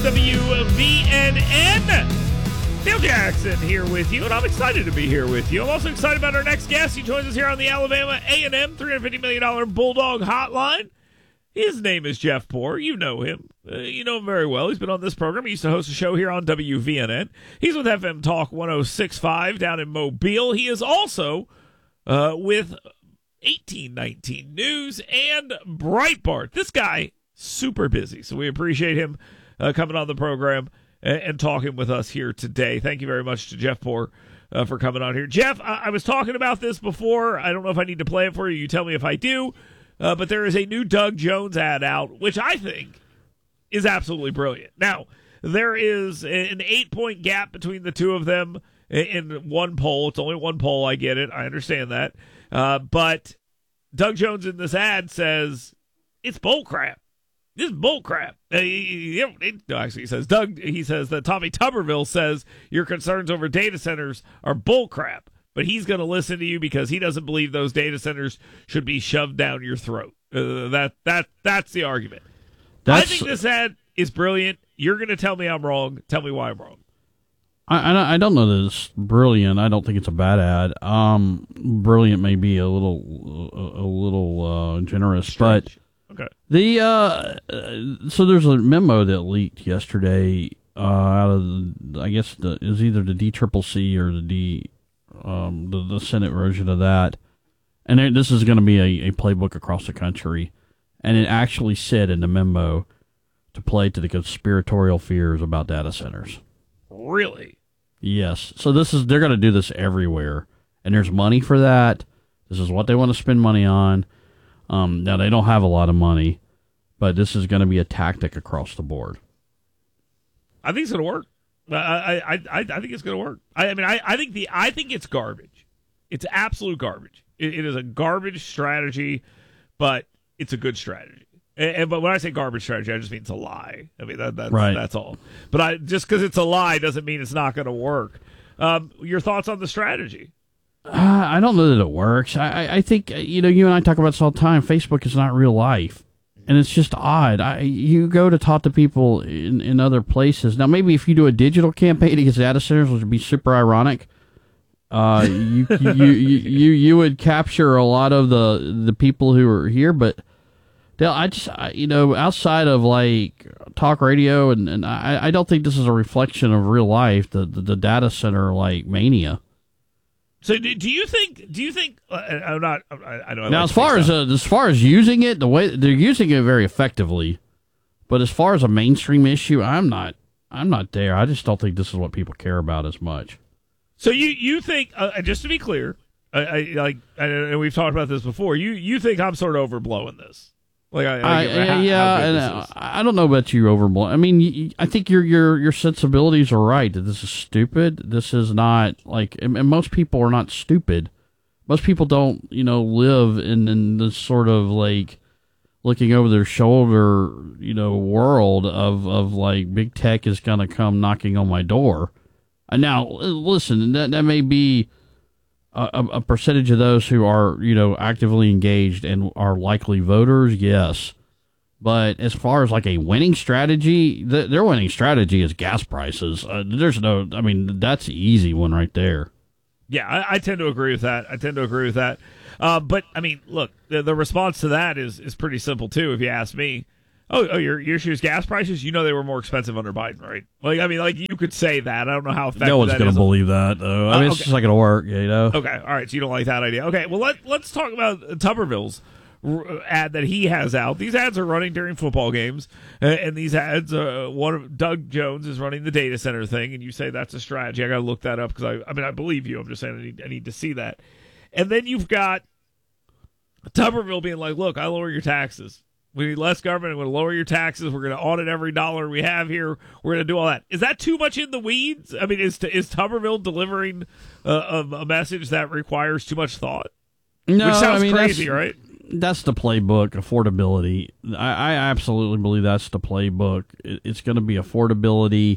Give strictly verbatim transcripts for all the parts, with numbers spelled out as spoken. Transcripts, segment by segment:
W V N N. Dale Jackson here with you, and I'm excited to be here with you. I'm also excited about our next guest. He joins us here on the Alabama A and M three hundred fifty million dollars Bulldog Hotline. His name is Jeff Poor. You know him. Uh, you know him very well. He's been on this program. He used to host a show here on W V N N. He's with F M Talk one oh six point five down in Mobile. He is also uh, with eighteen nineteen News and Breitbart. This guy, super busy, so we appreciate him uh, coming on the program and, and talking with us here today. Thank you very much to Jeff Poor uh, for coming on here. Jeff, I-, I was talking about this before. I don't know if I need to play it for you. You tell me if I do. Uh, but there is a new Doug Jones ad out, which I think is absolutely brilliant. Now, there is an eight-point gap between the two of them in one poll. It's only one poll. I get it. I understand that. Uh, but Doug Jones in this ad says, it's bull crap. This is bull crap. Uh, he, he, no, actually, he says, Doug, he says that Tommy Tuberville says your concerns over data centers are bull crap. But he's going to listen to you because he doesn't believe those data centers should be shoved down your throat. Uh, that that that's the argument. That's, I think this ad is brilliant. You're going to tell me I'm wrong. Tell me why I'm wrong. I I don't know that it's brilliant. I don't think it's a bad ad. Um, brilliant may be a little a, a little uh, generous, Strange. but okay. The uh, so there's a memo that leaked yesterday uh, out of the, I guess the is either the D C C C or the D. Um, the, the Senate version of that. And it, this is going to be a, a playbook across the country. And it actually said in the memo to play to the conspiratorial fears about data centers. Really? Yes. So this is they're going to do this everywhere. And there's money for that. This is what they want to spend money on. Um, now, they don't have a lot of money, but this is going to be a tactic across the board. I think it's going to work. I, I I I think it's going to work. I, I mean, I, I think the I think it's garbage. It's absolute garbage. It, it is a garbage strategy, but it's a good strategy. And, and but when I say garbage strategy, I just mean it's a lie. I mean that, that's right. that's all. But I just because it's a lie doesn't mean it's not going to work. Um, your thoughts on the strategy? Uh, I don't know that it works. I, I I think you know you and I talk about this all the time. Facebook is not real life. And it's just odd. I, you go to talk to people in, in other places. Now, maybe if you do a digital campaign against data centers, which would be super ironic, uh, you, you, you, you, you would capture a lot of the, the people who are here. But Dale, I just, I, you know, outside of like talk radio, and, and I, I don't think this is a reflection of real life, the, the, the data center like mania. So do, do you think? Do you think? Uh, I'm not. I, I know. I now, like as far as uh, as far as using it, the way they're using it very effectively, but as far as a mainstream issue, I'm not. I'm not there. I just don't think this is what people care about as much. So you you think? Uh, just to be clear, I, I like, and we've talked about this before. You you think I'm sort of overblowing this? Like, I, I, I, how, yeah, how and I, I don't know about you overblowing. I mean, you, I think your your your sensibilities are right that this is stupid. This is not like, and, and most people are not stupid. Most people don't, you know, live in in this sort of like looking over their shoulder, you know, world of of like big tech is going to come knocking on my door. And now, listen, that that may be A, a percentage of those who are, you know, actively engaged and are likely voters, yes. But as far as like a winning strategy, the, their winning strategy is gas prices. Uh, there's no, I mean, that's the easy one right there. Yeah, I, I tend to agree with that. I tend to agree with that. Uh, but I mean, look, the, the response to that is is pretty simple too. If you ask me, oh, oh, your your issue is gas prices. You know they were more expensive under Biden, right? Like, I mean, like you could say that. I don't know how effective no one's that going is. to believe that, though. I mean, uh, okay. it's just not going to work, you know. Okay, all right. So you don't like that idea. Okay, well let let's talk about Tuberville's ad that he has out. These ads are running during football games, and these ads, uh, one of Doug Jones is running the data center thing, and you say that's a strategy. I got to look that up because I, I mean, I believe you. I'm just saying I need, I need to see that. And then you've got Tuberville being like, "Look, I lower your taxes. We need less government. We're going to lower your taxes. We're going to audit every dollar we have here. We're going to do all that." Is that too much in the weeds? I mean, is is Tuberville delivering uh, a, a message that requires too much thought? No, Which sounds I mean, crazy, that's, right? That's the playbook, affordability. I, I absolutely believe that's the playbook. It, it's going to be affordability,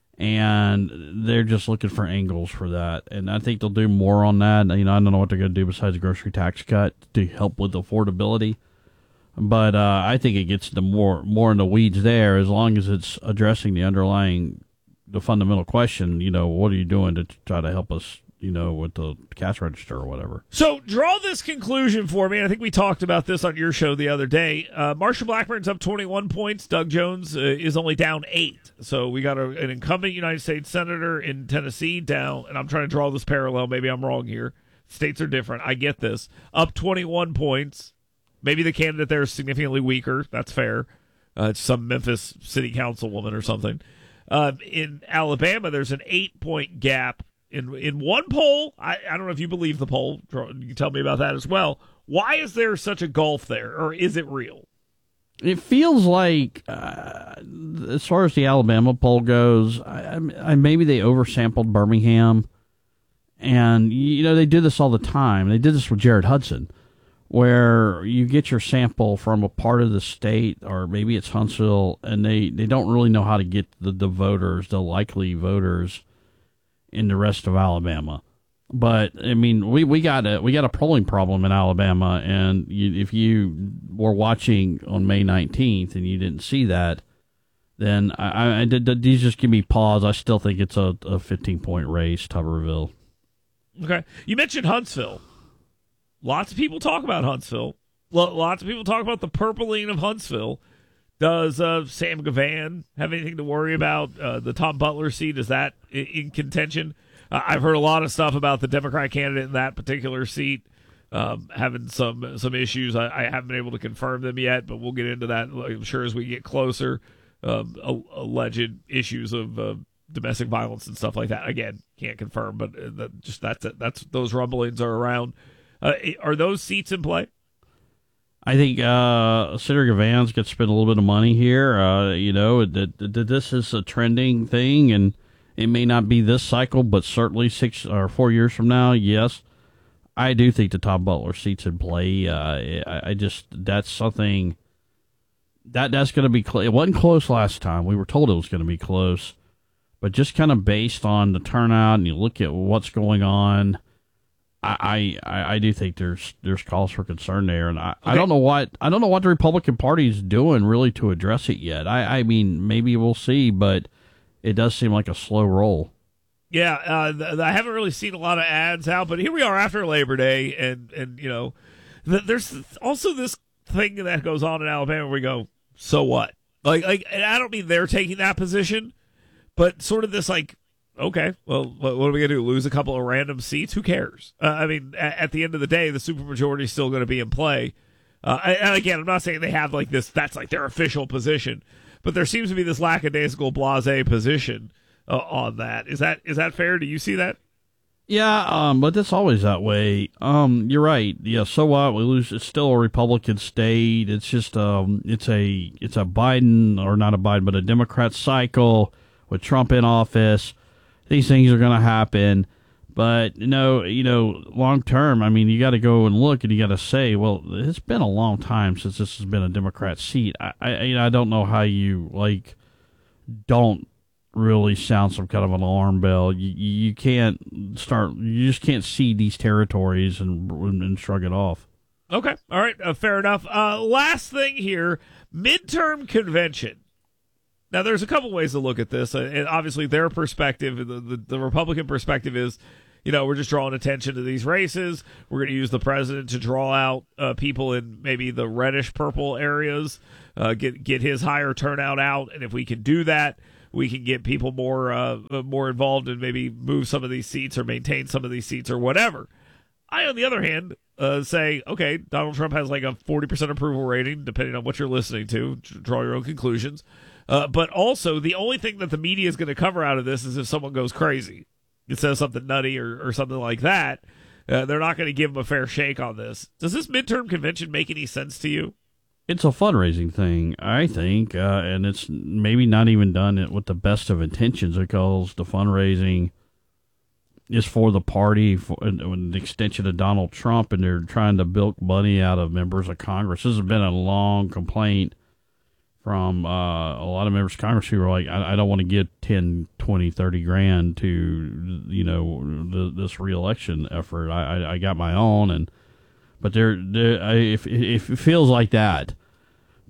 and they're just looking for angles for that. And I think they'll do more on that. You know, I don't know what they're going to do besides a grocery tax cut to help with affordability. But uh, I think it gets the more more in the weeds there, as long as it's addressing the underlying, the fundamental question. You know, what are you doing to try to help us? You know, with the cash register or whatever. So draw this conclusion for me. I think we talked about this on your show the other day. Uh, Marsha Blackburn's up twenty-one points. Doug Jones uh, is only down eight. So we got a, an incumbent United States senator in Tennessee down, and I'm trying to draw this parallel. Maybe I'm wrong here. States are different. I get this. Up twenty-one points. Maybe the candidate there is significantly weaker. That's fair. Uh, it's some Memphis city councilwoman or something. Uh, in Alabama, there's an eight-point gap. In in one poll, I, I don't know if you believe the poll. You can tell me about that as well. Why is there such a gulf there, or is it real? It feels like, uh, as far as the Alabama poll goes, I, I, maybe they oversampled Birmingham. And, you know, they do this all the time. They did this with Jared Hudson, where you get your sample from a part of the state, or maybe it's Huntsville, and they, they don't really know how to get the, the voters, the likely voters, in the rest of Alabama. But I mean, we, we got a we got a polling problem in Alabama, and you, if you were watching on May nineteenth and you didn't see that, then I, I did. These just give me pause. I still think it's a, a fifteen point race, Tuberville. Okay, you mentioned Huntsville. Lots of people talk about Huntsville. Lots of people talk about the purpling of Huntsville. Does uh, Sam Gavan have anything to worry about? Uh, the Tom Butler seat, is that in, in contention? Uh, I've heard a lot of stuff about the Democrat candidate in that particular seat um, having some some issues. I, I haven't been able to confirm them yet, but we'll get into that, I'm sure, as we get closer. Um, alleged issues of uh, domestic violence and stuff like that. Again, can't confirm, but uh, that, just that's that's those rumblings are around. Uh, are those seats in play? I think uh, Senator Gavan's got to spend a little bit of money here. Uh, you know, that, that this is a trending thing, and it may not be this cycle, but certainly six or four years from now, yes, I do think the Tom Butler seat's in play. Uh, I, I just that's something that that's going to be. Cl- it wasn't close last time. We were told it was going to be close, but just kind of based on the turnout, and you look at what's going on. I, I, I do think there's there's cause for concern there, and I, okay. I don't know what I don't know what the Republican Party is doing really to address it yet. I, I mean, maybe we'll see, but it does seem like a slow roll. Yeah, uh, th- I haven't really seen a lot of ads out, but here we are after Labor Day, and and you know, th- there's also this thing that goes on in Alabama where we go, so what? Like like, and I don't mean they're taking that position, but sort of this like. Okay, well, what are we going to do? Lose a couple of random seats? Who cares? Uh, I mean, at, at the end of the day, the supermajority is still going to be in play. Uh, and again, I'm not saying they have like this, that's like their official position, but there seems to be this lackadaisical blasé position uh, on that. Is that is that fair? Do you see that? Yeah, um, but it's always that way. Um, you're right. Yeah, so what? We lose. It's still a Republican state. It's just um, it's a it's a Biden, or not a Biden, but a Democrat cycle with Trump in office. These things are going to happen, but you know, you know, long term. I mean, you got to go and look, and you got to say, well, it's been a long time since this has been a Democrat seat. I, I, you know, I don't know how you like don't really sound some kind of an alarm bell. You, you can't start. You just can't see these territories and and shrug it off. Okay, all right, uh, fair enough. Uh, last thing here, midterm convention. Now, there's a couple ways to look at this, and obviously their perspective, the, the, the Republican perspective is, you know, we're just drawing attention to these races. We're going to use the president to draw out uh, people in maybe the reddish-purple areas, uh, get get his higher turnout out, and if we can do that, we can get people more uh, more involved and maybe move some of these seats or maintain some of these seats or whatever. I, on the other hand, uh, say, okay, Donald Trump has like a forty percent approval rating, depending on what you're listening to. Draw your own conclusions. Uh, but also, the only thing that the media is going to cover out of this is if someone goes crazy. It says something nutty or, or something like that. Uh, they're not going to give them a fair shake on this. Does this midterm convention make any sense to you? It's a fundraising thing, I think, uh, and it's maybe not even done with the best of intentions, because the fundraising is for the party, for an extension of Donald Trump, and they're trying to bilk money out of members of Congress. This has been a long complaint from uh, a lot of members of Congress who are like, I, I don't want to give ten, twenty, thirty grand to, you know, the, this reelection effort. I, I, I got my own, and but they're, they're I, if, if it feels like that,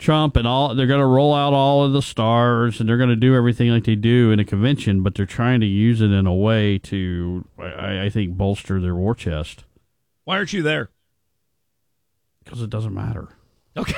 Trump and all, they're going to roll out all of the stars and they're going to do everything like they do in a convention, but they're trying to use it in a way to, I, I think, bolster their war chest. Why aren't you there? Because it doesn't matter. Okay.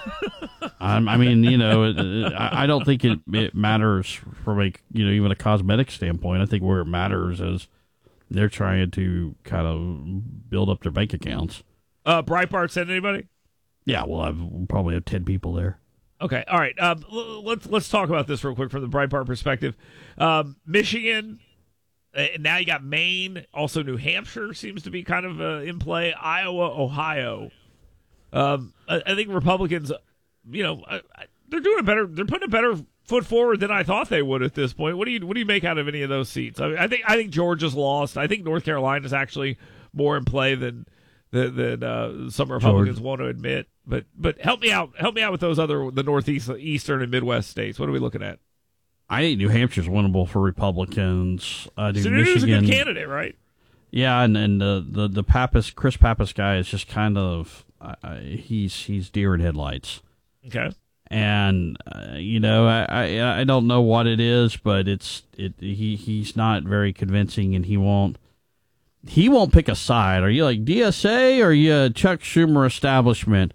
I'm, I mean, you know, it, it, I don't think it, it matters from a, you know, even a cosmetic standpoint. I think where it matters is they're trying to kind of build up their bank accounts. Uh, Breitbart send anybody? Yeah, well, I've we'll probably have ten people there. Okay, all right. Um, l- let's let's talk about this real quick from the Breitbart perspective. Um, Michigan, uh, now you got Maine, also New Hampshire seems to be kind of uh, in play. Iowa, Ohio. Um, I, I think Republicans, you know, I, I, they're doing a better. They're putting a better foot forward than I thought they would at this point. What do you what do you make out of any of those seats? I, mean, I think I think Georgia's lost. I think North Carolina's actually more in play than than, than uh, some Republicans Georgia. want to admit. But but help me out. Help me out with those other the Northeast, Eastern, and Midwest states. What are we looking at? I think New Hampshire's winnable for Republicans. I do. Sununu's Michigan, a good candidate, right? Yeah, and and the the the Pappas Chris Pappas guy is just kind of uh, he's he's deer in headlights. Okay. And uh, you know, I, I I don't know what it is, but it's it he he's not very convincing, and he won't he won't pick a side. Are you like D S A or are you a Chuck Schumer establishment?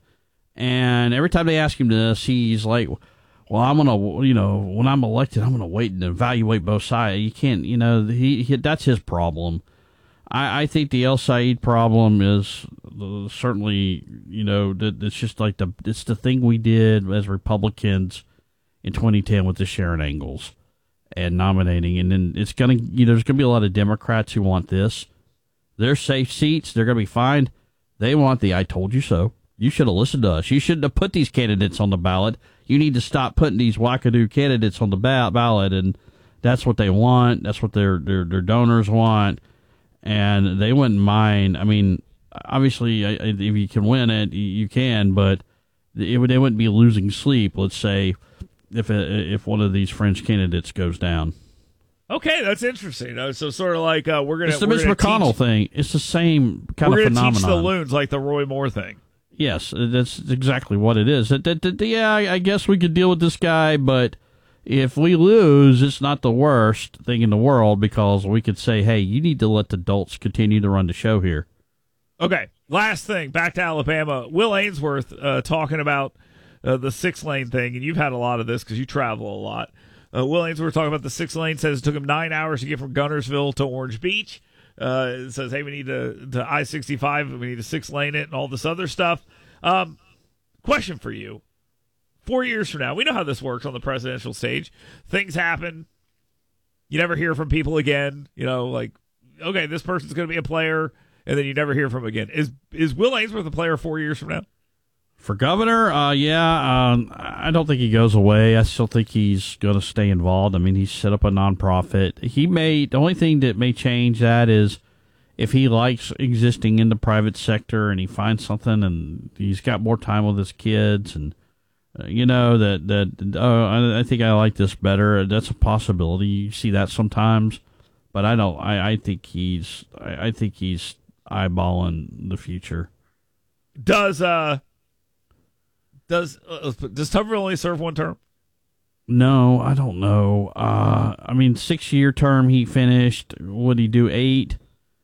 And every time they ask him this, he's like, well, I'm going to, you know, when I'm elected, I'm going to wait and evaluate both sides. You can't, you know, he, he that's his problem. I, I think the El Said problem is uh, certainly, you know, that it's just like the, it's the thing we did as Republicans in twenty ten with the Sharon Angles and nominating. And then it's going to, you know, there's going to be a lot of Democrats who want this. They're safe seats. They're going to be fine. They want the I told you so. You should have listened to us. You shouldn't have put these candidates on the ballot. You need to stop putting these wackadoo candidates on the ba- ballot, and that's what they want. That's what their, their their donors want, and they wouldn't mind. I mean, obviously, if you can win it, you can, but it would, they wouldn't be losing sleep. Let's say if if one of these French candidates goes down. Okay, that's interesting. Uh, so sort of like uh, we're gonna. It's the Mitch McConnell teach, thing. It's the same kind we're of gonna phenomenon. Teach the loons like the Roy Moore thing. Yes, that's exactly what it is. That, that, that, yeah, I guess we could deal with this guy, but if we lose, it's not the worst thing in the world because we could say, hey, you need to let the adults continue to run the show here. Okay, last thing, back to Alabama. Will Ainsworth uh, talking about uh, the six-lane thing, and you've had a lot of this because you travel a lot. Uh, Will Ainsworth talking about the six-lane, says it took him nine hours to get from Gunnersville to Orange Beach. Uh, it says, hey, we need to, to I sixty-five, we need to six-lane it and all this other stuff. Um, question for you. Four years from now, we know how this works on the presidential stage. Things happen. You never hear from people again. You know, like, okay, this person's going to be a player, and then you never hear from them again. Is is Will Ainsworth a player four years from now? For governor, uh, yeah, um, I don't think he goes away. I still think he's going to stay involved. I mean, he's set up a nonprofit. He may, the only thing that may change that is if he likes existing in the private sector and he finds something and he's got more time with his kids and, uh, you know, that, that, oh, I, I think I like this better. That's a possibility. You see that sometimes, but I don't, I, I think he's, I, I think he's eyeballing the future. Does, uh, Does uh, does Tuberville only serve one term? No, I don't know. Uh, I mean, six-year term he finished. Would he do eight?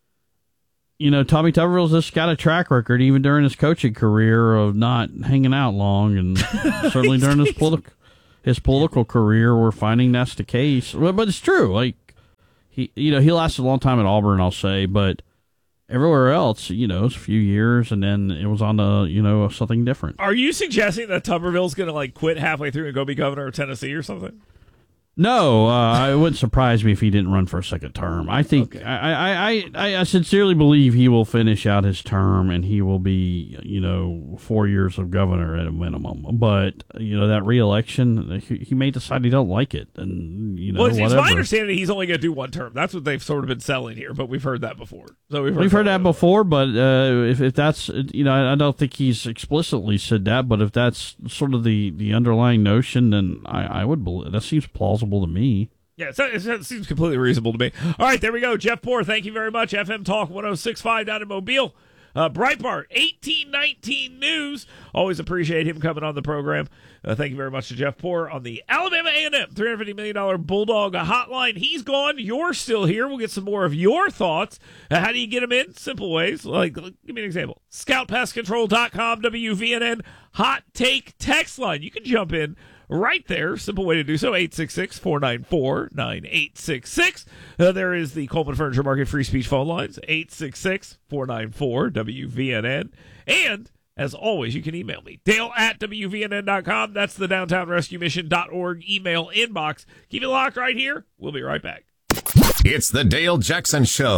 You know, Tommy Tuberville's just got a track record, even during his coaching career, of not hanging out long, and certainly during his political his political career, we're finding that's the case. But, but it's true. Like he, you know, he lasted a long time at Auburn, I'll say, but everywhere else, you know, it's a few years, and then it was on to, you know, something different. Are you suggesting that Tuberville's going to, like, quit halfway through and go be governor of Tennessee or something? No, uh, it wouldn't surprise me if he didn't run for a second term. I think okay. I, I, I, I sincerely believe he will finish out his term and he will be, you know, four years of governor at a minimum. But you know that reelection, he, he may decide he don't like it, and you know, well, it's, whatever. It's my understanding he's only going to do one term. That's what they've sort of been selling here, but we've heard that before. So we've heard, we've heard that before, but uh, if if that's, you know, I don't think he's explicitly said that, but if that's sort of the, the underlying notion, then I, I would believe that seems plausible to me. Yeah, it, it seems completely reasonable to me. All right, there we go. Jeff Poor, thank you very much. F M Talk one oh six point five down in Mobile. Uh, Breitbart, eighteen nineteen News. Always appreciate him coming on the program. Uh, thank you very much to Jeff Poor on the Alabama A and M three hundred fifty million dollars Bulldog Hotline. He's gone. You're still here. We'll get some more of your thoughts. Uh, how do you get them in? Simple ways. Like, give me an example. scout pest control dot com, W V N N, Hot Take text line. You can jump in right there. Simple way to do so, eight six six, four nine four, nine eight six six. Uh, there is the Coleman Furniture Market free speech phone lines, eight six six, four nine four, W V N N. And as always, you can email me, Dale at W V N N dot com. That's the downtown rescue mission dot org email inbox. Keep it locked right here. We'll be right back. It's the Dale Jackson Show.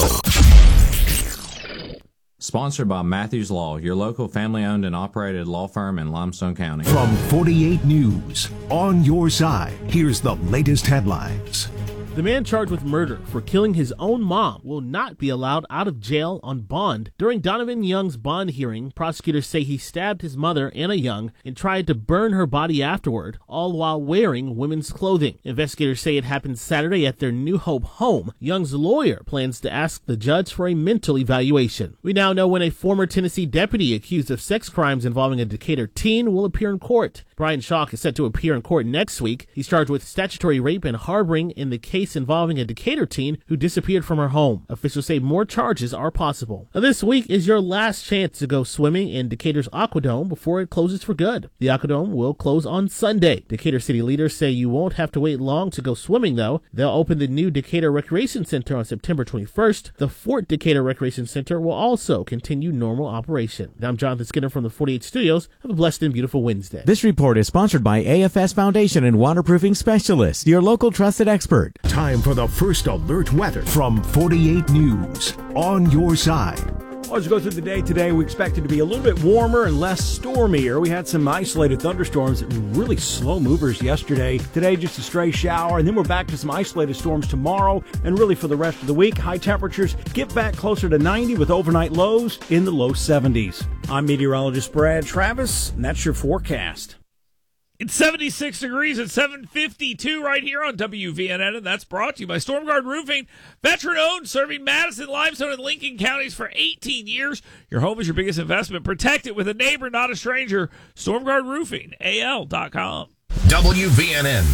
Sponsored by Matthews Law, your local family-owned and operated law firm in Limestone County. From forty-eight News, on your side, here's the latest headlines. The man charged with murder for killing his own mom will not be allowed out of jail on bond. During Donovan Young's bond hearing, prosecutors say he stabbed his mother, Anna Young, and tried to burn her body afterward, all while wearing women's clothing. Investigators say it happened Saturday at their New Hope home. Young's lawyer plans to ask the judge for a mental evaluation. We now know when a former Tennessee deputy accused of sex crimes involving a Decatur teen will appear in court. Brian Schalk is set to appear in court next week. He's charged with statutory rape and harboring in the case involving a Decatur teen who disappeared from her home. Officials say more charges are possible. Now, this week is your last chance to go swimming in Decatur's Aquadome before it closes for good. The Aquadome will close on Sunday. Decatur city leaders say you won't have to wait long to go swimming, though. They'll open the new Decatur Recreation Center on September twenty-first. The Fort Decatur Recreation Center will also continue normal operation. Now, I'm Jonathan Skinner from the forty-eight Studios. Have a blessed and beautiful Wednesday. This report is sponsored by A F S Foundation and Waterproofing Specialists, your local trusted expert. Time for the first alert weather from forty-eight News, on your side. As we go through the day today, we expect it to be a little bit warmer and less stormier. We had some isolated thunderstorms that were really slow movers yesterday. Today, just a stray shower, and then we're back to some isolated storms tomorrow, and really for the rest of the week. High temperatures get back closer to ninety with overnight lows in the low seventies. I'm meteorologist Brad Travis, and that's your forecast. It's seventy-six degrees at seven fifty-two right here on W V N N, and that's brought to you by StormGuard Roofing. Veteran-owned, serving Madison, Limestone, and Lincoln counties for eighteen years. Your home is your biggest investment. Protect it with a neighbor, not a stranger. StormGuard Roofing, A L dot com. W V N N.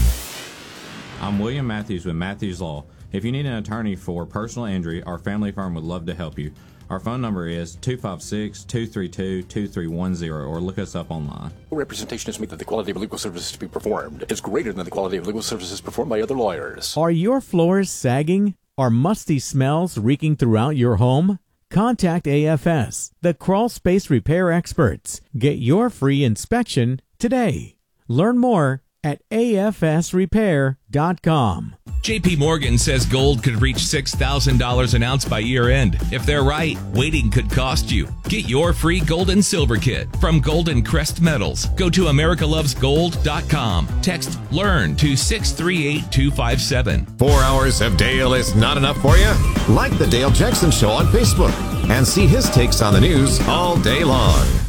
I'm William Matthews with Matthews Law. If you need an attorney for personal injury, our family firm would love to help you. Our phone number is two five six, two three two, two three one zero, or look us up online. Representation is made that the quality of legal services to be performed is greater than the quality of legal services performed by other lawyers. Are your floors sagging? Are musty smells reeking throughout your home? Contact A F S, the crawl space repair experts. Get your free inspection today. Learn more at A F S repair dot com. J P Morgan says gold could reach six thousand dollars an ounce by year end. If they're right, waiting could cost you. Get your free gold and silver kit from Golden Crest Metals. Go to america loves gold dot com. Text LEARN to six three eight two five seven. Four hours of Dale is not enough for you? Like the Dale Jackson Show on Facebook and see his takes on the news all day long.